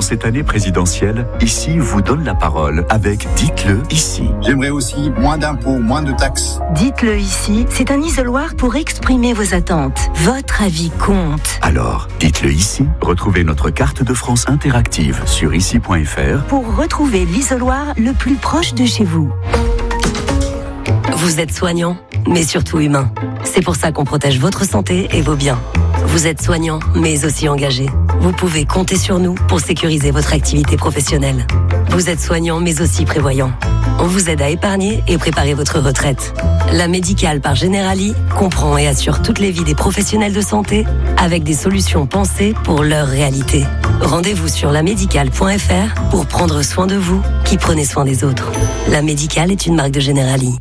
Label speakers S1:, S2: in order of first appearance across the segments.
S1: cette année présidentielle, Ici vous donne la parole avec Dites-le ici.
S2: J'aimerais aussi moins d'impôts, moins de taxes.
S3: Dites-le ici, c'est un isoloir pour exprimer vos attentes. Votre avis compte.
S1: Alors, dites-le ici. Retrouvez notre carte de France interactive sur ici.fr
S3: pour retrouver l'isoloir le plus proche de chez vous.
S4: Vous êtes soignant, mais surtout humain. C'est pour ça qu'on protège votre santé et vos biens. Vous êtes soignant, mais aussi engagé. Vous pouvez compter sur nous pour sécuriser votre activité professionnelle. Vous êtes soignant, mais aussi prévoyant. On vous aide à épargner et préparer votre retraite. La Médicale par Generali comprend et assure toutes les vies des professionnels de santé avec des solutions pensées pour leur réalité. Rendez-vous sur lamédicale.fr pour prendre soin de vous qui prenez soin des autres. La Médicale est une marque de Generali.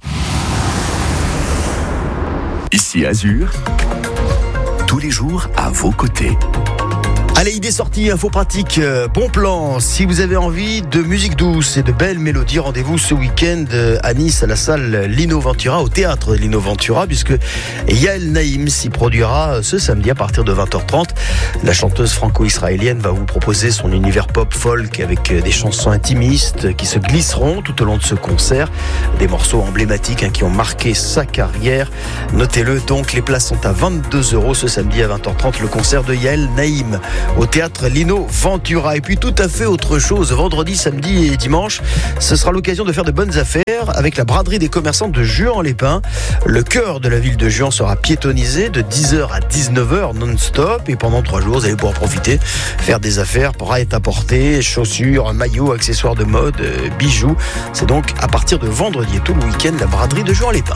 S1: Ici Azur, tous les jours à vos côtés.
S5: Allez, idée sortie, info pratique, bon plan. Si vous avez envie de musique douce et de belles mélodies, rendez-vous ce week-end à Nice, à la salle Lino Ventura, au théâtre Lino Ventura, puisque Yael Naïm s'y produira ce samedi à partir de 20h30. La chanteuse franco-israélienne va vous proposer son univers pop-folk avec des chansons intimistes qui se glisseront tout au long de ce concert. Des morceaux emblématiques qui ont marqué sa carrière. Notez-le donc, les places sont à 22 € ce samedi à 20h30, le concert de Yael Naïm au théâtre Lino Ventura. Et puis tout à fait autre chose, vendredi, samedi et dimanche, ce sera l'occasion de faire de bonnes affaires avec la braderie des commerçants de Juan-les-Pins. Le cœur de la ville de Juan sera piétonnisé de 10h à 19h non-stop, et pendant 3 jours vous allez pouvoir profiter, faire des affaires, prêt-à-porter, chaussures, maillots, accessoires de mode, bijoux. C'est donc à partir de vendredi et tout le week-end la braderie de Juan-les-Pins.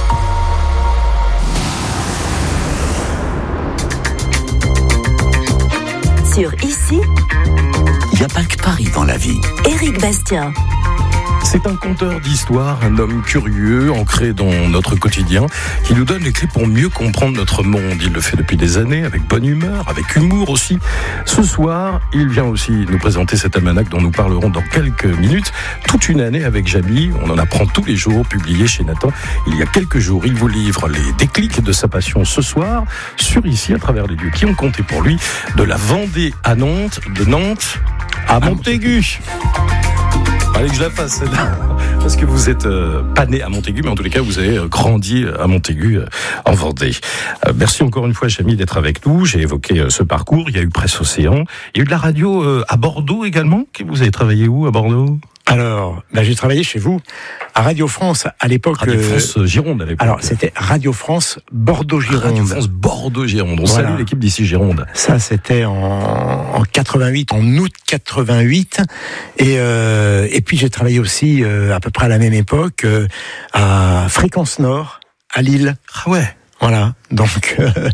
S3: Sur Ici,
S1: il n'y a pas que Paris dans la vie.
S3: Éric Bastien.
S6: C'est un conteur d'histoire, un homme curieux, ancré dans notre quotidien, qui nous donne les clés pour mieux comprendre notre monde. Il le fait depuis des années, avec bonne humeur, avec humour aussi. Ce soir, il vient aussi nous présenter cet almanach dont nous parlerons dans quelques minutes. Toute une année avec Jamy, on en apprend tous les jours, publié chez Nathan. Il y a quelques jours, il vous livre les déclics de sa passion ce soir, sur Ici, à travers les lieux qui ont compté pour lui, de la Vendée à Nantes, de Nantes à Montaigu. Allez que je la fasse celle-là, parce que vous êtes pas né à Montaigu, mais en tous les cas vous avez grandi à Montaigu en Vendée. Merci encore une fois Jamy d'être avec nous. J'ai évoqué ce parcours, il y a eu Presse Océan, il y a eu de la radio à Bordeaux également. Vous avez travaillé où à Bordeaux ?
S7: Alors, j'ai travaillé chez vous à Radio France à l'époque.
S6: Radio France Gironde à l'époque.
S7: Alors, c'était Radio France Bordeaux-Gironde.
S6: Radio France Bordeaux-Gironde. On salue l'équipe d'ici Gironde.
S7: Ça, c'était en 88, en août 88. Et puis, j'ai travaillé aussi à peu près à la même époque à Fréquence Nord, à Lille.
S6: Ah ouais.
S7: Voilà, donc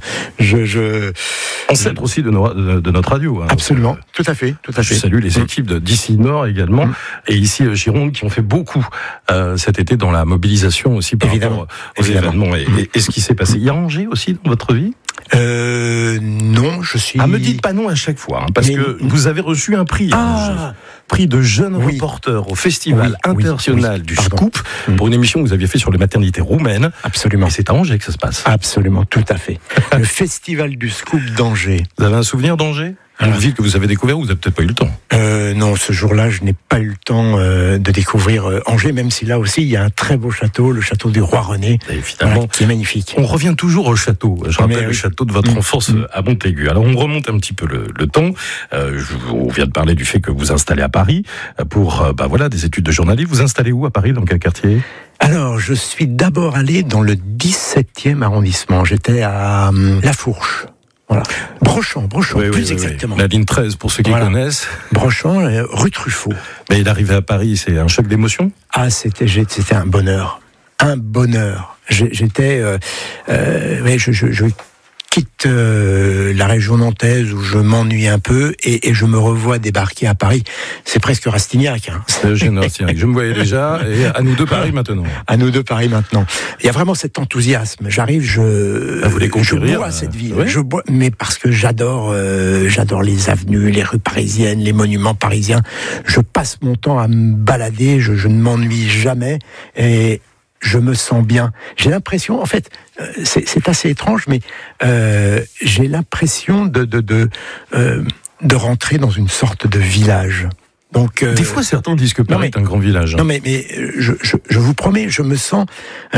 S6: ancêtre aussi de notre radio. Hein.
S7: Absolument, tout à fait.
S6: Je salue les équipes d'ici Nord également, et ici Gironde qui ont fait beaucoup cet été dans la mobilisation aussi par rapport aux événements et ce qui s'est passé. Il y a Angers aussi dans votre vie ?
S7: Non, je suis...
S6: me dites pas non à chaque fois, parce que vous avez reçu un prix. Prix de jeune reporter au Festival international du Scoop, pour une émission que vous aviez fait sur les maternités roumaines.
S7: Absolument.
S6: Et c'est à Angers que ça se passe.
S7: Absolument, tout à fait. Le Festival du Scoop d'Angers.
S6: Vous avez un souvenir d'Angers ? Une ville que vous avez découvert, vous n'avez peut-être pas eu le temps.
S7: Non, ce jour-là, je n'ai pas eu le temps de découvrir Angers, même si là aussi, il y a un très beau château, le château du Roi René, qui est magnifique.
S6: On revient toujours au château. Je rappelle le château de votre enfance à Montaigu. Alors, on remonte un petit peu le temps. On vient de parler du fait que vous vous installez à Paris pour des études de journalisme. Vous installez où à Paris ? Dans quel quartier ?
S7: Alors, je suis d'abord allé dans le 17e arrondissement. J'étais à La Fourche. Voilà. Brochant, plus exactement.
S6: La ligne 13, pour ceux qui connaissent.
S7: Brochant, rue Truffaut.
S6: Mais l'arrivée à Paris, c'est un choc d'émotion ?
S7: C'était un bonheur. Un bonheur. J'étais... je quitte la région nantaise où je m'ennuie un peu et je me revois débarquer à Paris. C'est presque Rastignac.
S6: C'est Eugène Rastignac. Je me voyais déjà. Et à nous deux Paris maintenant.
S7: À nous deux Paris maintenant. Il y a vraiment cet enthousiasme. J'arrive, je bois cette ville.
S6: Ouais.
S7: Je bois, mais parce que j'adore les avenues, les rues parisiennes, les monuments parisiens. Je passe mon temps à me balader. Je ne m'ennuie jamais et je me sens bien. J'ai l'impression, en fait, c'est assez étrange, mais j'ai l'impression de rentrer dans une sorte de village. Donc,
S6: des fois, certains disent que Paris est un grand village.
S7: Non, mais je vous promets, je me sens,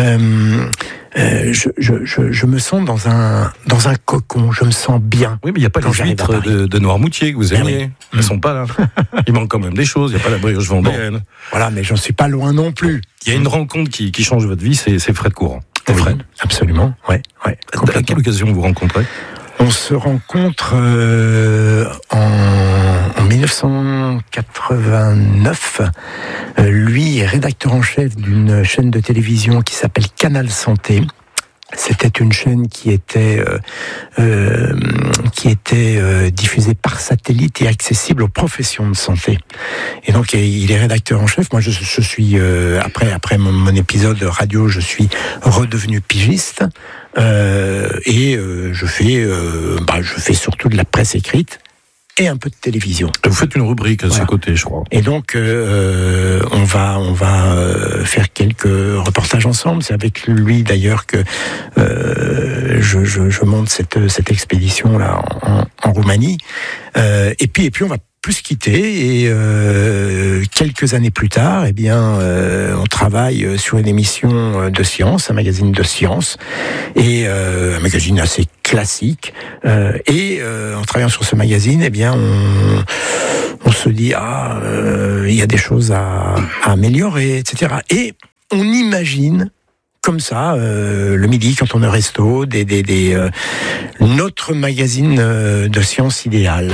S7: je me sens dans un cocon. Je me sens bien.
S6: Oui, mais il n'y a pas les huîtres de Noirmoutier que vous aimiez. Oui. Elles ne sont pas là. Il manque quand même des choses. Il n'y a pas la brioche vendéenne.
S7: Bon, voilà, mais j'en suis pas loin non plus.
S6: Il y a une rencontre qui change votre vie, c'est Fred Courant.
S7: Oui, Fred. Absolument. Ouais.
S6: À quelle occasion vous rencontrez ?
S7: On se rencontre en 1989. Lui est rédacteur en chef d'une chaîne de télévision qui s'appelle Canal Santé. C'était une chaîne qui était diffusée par satellite et accessible aux professions de santé. Et donc il est rédacteur en chef. Moi je suis après mon épisode radio, je suis redevenu pigiste et je fais surtout de la presse écrite et un peu de télévision.
S6: Vous faites une rubrique à ses côtés, je crois.
S7: Et donc, on va faire quelques reportages ensemble. C'est avec lui d'ailleurs que je monte cette expédition là en Roumanie. Et puis on va plus se quitter et quelques années plus tard, on travaille sur une émission de science, un magazine de science et un magazine assez classique. En travaillant sur ce magazine, on se dit il y a des choses à améliorer, etc. Et on imagine comme ça, le midi, quand on est au resto, notre magazine de science idéal.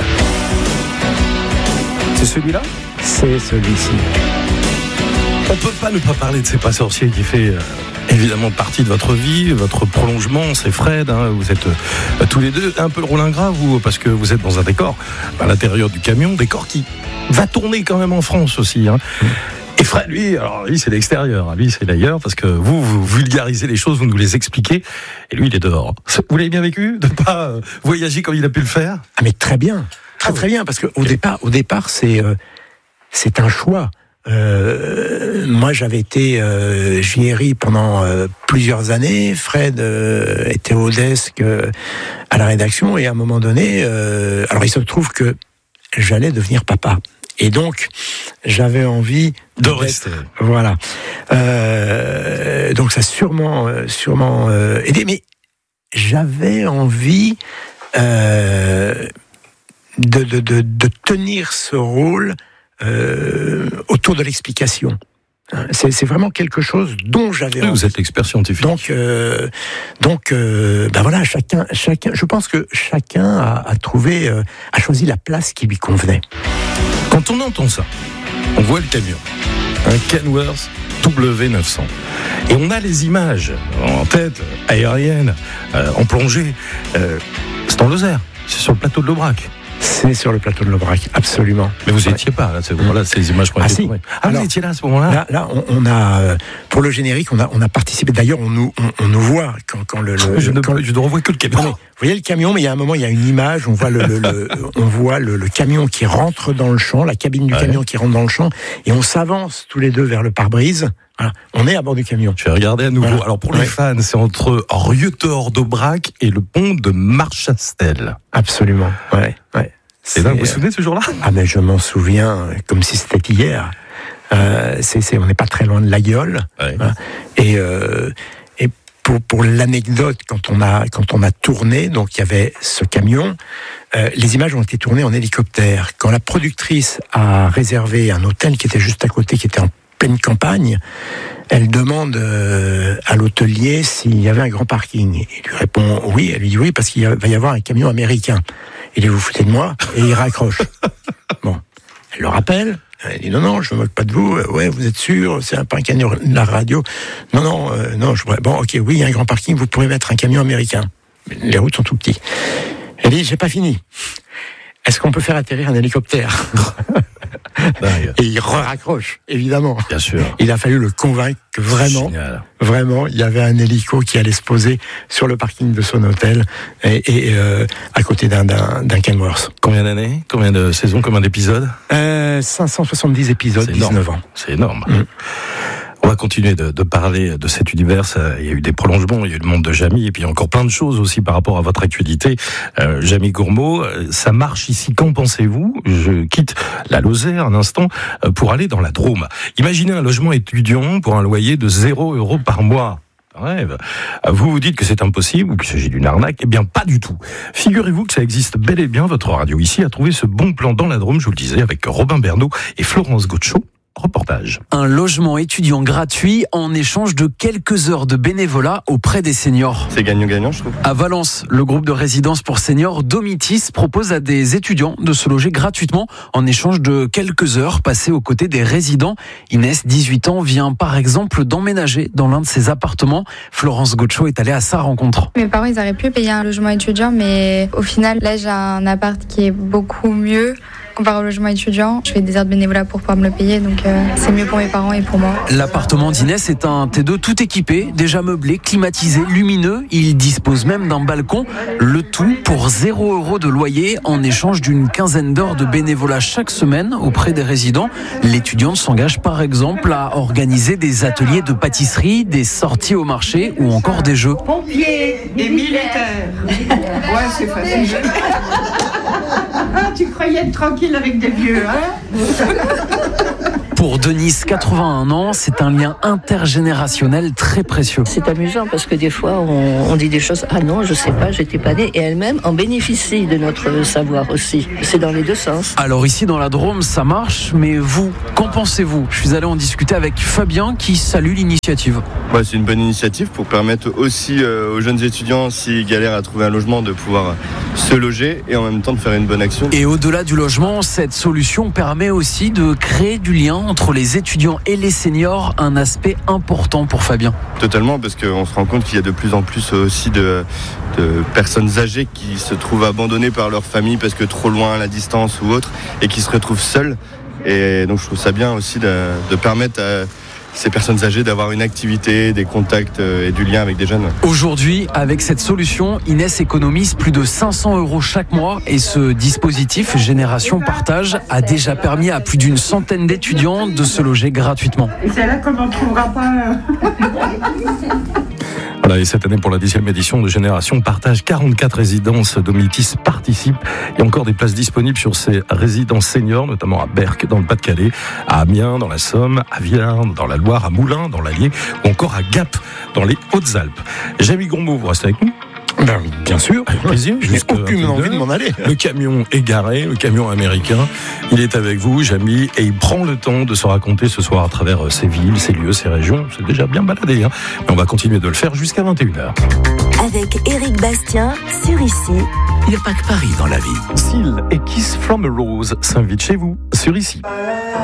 S6: C'est celui-là ?
S7: C'est celui-ci.
S6: On peut pas ne pas parler de C'est pas sorcier qui fait évidemment partie de votre vie, votre prolongement, c'est Fred, vous êtes tous les deux un peu le rôle ingrat, vous, parce que vous êtes dans un décor à l'intérieur du camion, décor qui va tourner quand même en France aussi. Et Fred, lui, c'est l'extérieur, lui c'est l'ailleurs, parce que vous vulgarisez les choses, vous nous les expliquez, et lui il est dehors. Vous l'avez bien vécu de pas voyager comme il a pu le faire ?
S7: Ah mais très bien. Très bien, parce que au départ, c'est un choix. Moi, j'avais été JRI pendant plusieurs années. Fred était au desk à la rédaction, et à un moment donné, il se trouve que j'allais devenir papa. Et donc, j'avais envie
S6: de rester.
S7: Voilà. Donc, ça a sûrement aidé, mais j'avais envie de tenir ce rôle autour de l'explication. C'est vraiment quelque chose dont j'avais envie.
S6: Vous êtes l'expert scientifique.
S7: Donc, voilà, chacun. Je pense que chacun a choisi la place qui lui convenait.
S6: Quand on entend ça, on voit le camion, un Kenworth W900, et on a les images en tête, aériennes, en plongée. C'est en Lozère, c'est sur le plateau de l'Aubrac.
S7: C'est sur le plateau de l'Aubrac, absolument.
S6: Mais vous n'étiez pas là, ces images qu'on a
S7: si.
S6: Vous étiez là à ce moment-là.
S7: Là, on a pour le générique, on a participé. D'ailleurs, on nous voit quand le.
S6: Je ne revois que le camion.
S7: Vous voyez le camion, mais il y a un moment, il y a une image. On voit on voit le camion qui rentre dans le champ, la cabine du camion qui rentre dans le champ, et on s'avance tous les deux vers le pare-brise. Voilà, on est à bord du camion.
S6: Je vais regarder à nouveau. Voilà. Alors pour les fans, c'est entre Rieutort d'Aubrac et le pont de Marchastel.
S7: Absolument. Ouais.
S6: Et là, vous vous souvenez de ce jour-là ?
S7: Ah mais je m'en souviens comme si c'était hier. On n'est pas très loin de la Gueule.
S6: Ouais.
S7: Voilà. Et pour l'anecdote, quand on a tourné, donc il y avait ce camion. Les images ont été tournées en hélicoptère. Quand la productrice a réservé un hôtel qui était juste à côté, qui était en pleine campagne, elle demande à l'hôtelier s'il y avait un grand parking. Il lui répond oui. Elle lui dit oui parce qu'il va y avoir un camion américain. Il dit vous foutez de moi, et il raccroche. Bon, elle le rappelle. Elle dit non, je me moque pas de vous. Ouais, vous êtes sûr, c'est pas un camion de la radio. Non. Bon, ok, oui, il y a un grand parking. Vous pourrez mettre un camion américain. Mais les routes sont tout petites. Elle dit j'ai pas fini. Est-ce qu'on peut faire atterrir un hélicoptère ? Et il raccroche, évidemment.
S6: Bien sûr.
S7: Il a fallu le convaincre que vraiment, il y avait un hélico qui allait se poser sur le parking de son hôtel et à côté d'un Kenworth.
S6: Combien d'années ? Combien de saisons ? Combien d'épisodes ?
S7: 570 épisodes, 19 ans.
S6: C'est énorme. On va continuer de parler de cet univers. Il y a eu des prolongements, il y a eu le monde de Jamie, et puis encore plein de choses aussi par rapport à votre actualité. Jamie Gourmaud, ça marche ici, qu'en pensez-vous? Je quitte la Lozère un instant pour aller dans la Drôme. Imaginez un logement étudiant pour un loyer de 0 € par mois. Rêve. Vous vous dites que c'est impossible ou qu'il s'agit d'une arnaque? Eh bien, pas du tout. Figurez-vous que ça existe bel et bien. Votre radio ici a trouvé ce bon plan dans la Drôme, je vous le disais, avec Robin Bernot et Florence Gaucho. Reportage.
S8: Un logement étudiant gratuit en échange de quelques heures de bénévolat auprès des seniors.
S9: C'est gagnant-gagnant, je trouve.
S8: À Valence, le groupe de résidence pour seniors Domitis propose à des étudiants de se loger gratuitement en échange de quelques heures passées aux côtés des résidents. Inès, 18 ans, vient par exemple d'emménager dans l'un de ses appartements. Florence Gaucho est allée à sa rencontre.
S10: Mes parents, ils auraient pu payer un logement étudiant, mais au final, là, j'ai un appart qui est beaucoup mieux. Comparé au logement étudiant, je fais des heures de bénévolat pour pouvoir me le payer, donc c'est mieux pour mes parents et pour moi.
S8: L'appartement d'Inès est un T2 tout équipé, déjà meublé, climatisé, lumineux. Il dispose même d'un balcon. Le tout pour 0 € de loyer en échange d'une quinzaine d'heures de bénévolat chaque semaine auprès des résidents. L'étudiante s'engage par exemple à organiser des ateliers de pâtisserie, des sorties au marché ou encore des jeux.
S11: Pompiers et militaires. Ouais, c'est facile. Tu croyais être tranquille avec des vieux, hein?
S8: Pour Denise, 81 ans, c'est un lien intergénérationnel très précieux.
S12: C'est amusant parce que des fois, on dit des choses. Ah non, je sais pas, j'étais pas née. Et elle-même en bénéficie de notre savoir aussi. C'est dans les deux sens.
S8: Alors ici, dans la Drôme, ça marche. Mais vous, qu'en pensez-vous? Je suis allé en discuter avec Fabien qui salue l'initiative.
S9: Ouais, c'est une bonne initiative pour permettre aussi aux jeunes étudiants, s'ils galèrent à trouver un logement, de pouvoir se loger et en même temps de faire une bonne action.
S8: Et au-delà du logement, cette solution permet aussi de créer du lien entre les étudiants et les seniors, un aspect important pour Fabien.
S9: Totalement, parce qu'on se rend compte qu'il y a de plus en plus aussi de personnes âgées qui se trouvent abandonnées par leur famille parce que trop loin à la distance ou autre, et qui se retrouvent seules. Et donc je trouve ça bien aussi de permettre à ces personnes âgées d'avoir une activité, des contacts et du lien avec des jeunes.
S8: Aujourd'hui, avec cette solution, Inès économise plus de 500 € chaque mois et ce dispositif Génération Partage a déjà permis à plus d'une centaine d'étudiants de se loger gratuitement.
S11: Et c'est là qu'on n'en trouvera pas.
S6: Voilà, et cette année, pour la 10e édition de Génération Partage, 44 résidences Domitis participent. Il y a encore des places disponibles sur ces résidences seniors, notamment à Berck, dans le Pas-de-Calais, à Amiens, dans la Somme, à Viarmes, dans la Loire, à Moulins, dans l'Allier, ou encore à Gap, dans les Hautes-Alpes. Jamie Gourmaud, vous restez avec nous?
S5: Ben, bien sûr,
S6: avec plaisir.
S5: Je n'ai aucune envie de m'en aller.
S6: Le camion est garé, le camion américain. Il est avec vous, Jamie, et il prend le temps de se raconter ce soir à travers ses villes, ses lieux, ses régions. C'est déjà bien baladé, hein. Mais on va continuer de le faire jusqu'à 21h.
S3: Avec Éric Bastien sur Ici.
S1: Il n'y a pas que Paris dans la vie.
S6: Seal et Kiss from a Rose s'invitent chez vous sur Ici.